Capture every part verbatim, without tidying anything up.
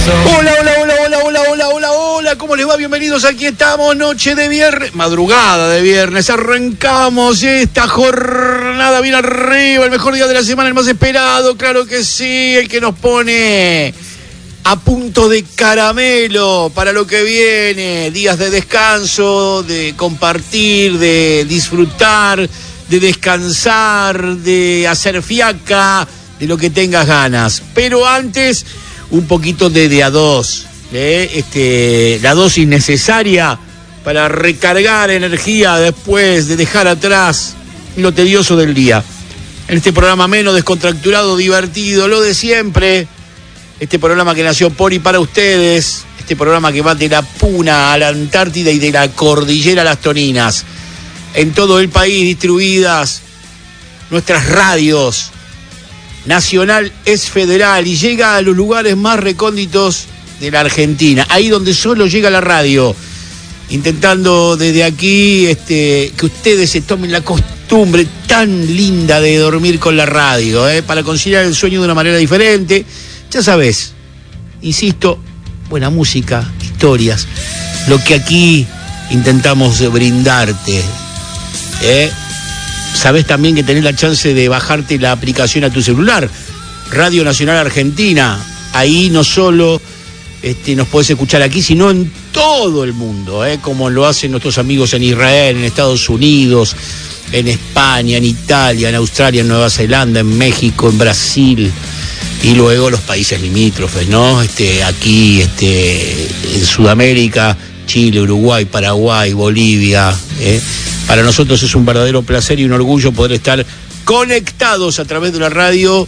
Hola, hola, hola, hola, hola, hola, hola, hola, ¿cómo les va? Bienvenidos, aquí estamos, noche de viernes, madrugada de viernes, arrancamos esta jornada bien arriba, el mejor día de la semana, el más esperado, claro que sí, el que nos pone a punto de caramelo para lo que viene, días de descanso, de compartir, de disfrutar, de descansar, de hacer fiaca, de lo que tengas ganas, pero antes un poquito de de a dos, ¿eh? este, la dosis necesaria para recargar energía después de dejar atrás lo tedioso del día. En este programa menos descontracturado, divertido, lo de siempre, este programa que nació por y para ustedes, este programa que va de la Puna a la Antártida y de la Cordillera a las Toninas, en todo el país distribuidas nuestras radios. Nacional es federal y llega a los lugares más recónditos de la Argentina, ahí donde solo llega la radio, intentando desde aquí este, que ustedes se tomen la costumbre tan linda de dormir con la radio, ¿eh? para conciliar el sueño de una manera diferente. Ya sabes, insisto, buena música, historias, lo que aquí intentamos brindarte, ¿eh? Sabés también que tenés la chance de bajarte la aplicación a tu celular, Radio Nacional Argentina. Ahí no solo este, nos podés escuchar aquí, sino en todo el mundo, ¿eh? como lo hacen nuestros amigos en Israel, en Estados Unidos, en España, en Italia, en Australia, en Nueva Zelanda, en México, en Brasil, y luego los países limítrofes, ¿no? Este, aquí este, en Sudamérica, Chile, Uruguay, Paraguay, Bolivia, ¿eh? Para nosotros es un verdadero placer y un orgullo poder estar conectados a través de la radio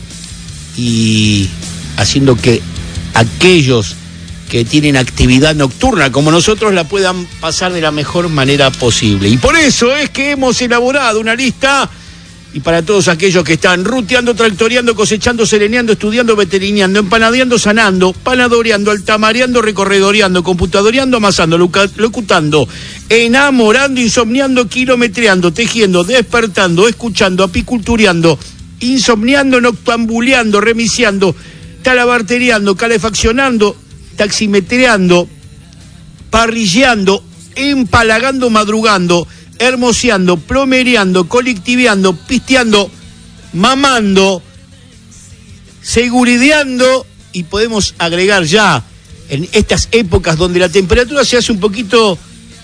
y haciendo que aquellos que tienen actividad nocturna como nosotros la puedan pasar de la mejor manera posible. Y por eso es que hemos elaborado una lista, y para todos aquellos que están ruteando, tractoreando, cosechando, sereneando, estudiando, veterineando, empanadeando, sanando, panadoreando, altamareando, recorredoreando, computadoreando, amasando, locutando, enamorando, insomniando, kilometreando, tejiendo, despertando, escuchando, apicultureando, insomniando, noctambuleando, remisiando, talabarteriando, calefaccionando, taximetreando, parrilleando, empalagando, madrugando, hermoseando, plomereando, colectiveando, pisteando, mamando, segurideando, y podemos agregar ya en estas épocas donde la temperatura se hace un poquito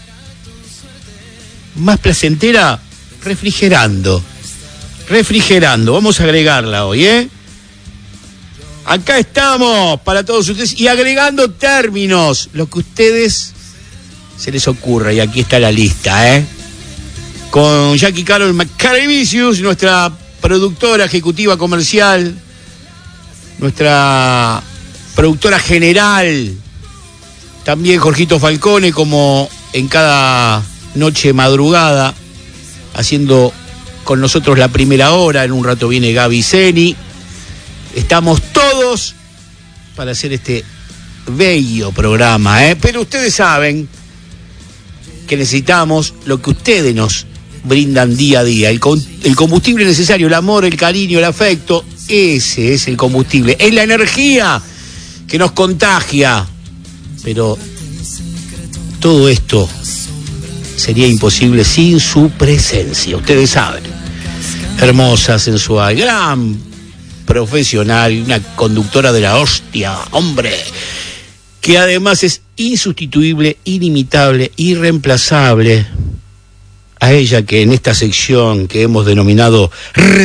más placentera, refrigerando, refrigerando, vamos a agregarla hoy, ¿eh? Acá estamos para todos ustedes y agregando términos, lo que a ustedes se les ocurra, y aquí está la lista, ¿eh? Con Jackie Carol McCarevicius, nuestra productora ejecutiva comercial, nuestra productora general, también Jorgito Falcone, como en cada noche madrugada, haciendo con nosotros la primera hora. En un rato viene Gaby Zeni. Estamos todos para hacer este bello programa, ¿eh? Pero ustedes saben que necesitamos lo que ustedes nos brindan día a día, el, con, el combustible necesario, el amor, el cariño, el afecto. Ese es el combustible, es la energía que nos contagia. Pero todo esto sería imposible sin su presencia, ustedes saben. Hermosa, sensual, gran profesional, una conductora de la hostia, hombre, que además es insustituible, inimitable, irreemplazable. A ella que en esta sección que hemos denominado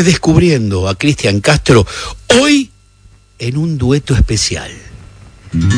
Redescubriendo a Cristian Castro, hoy en un dueto especial.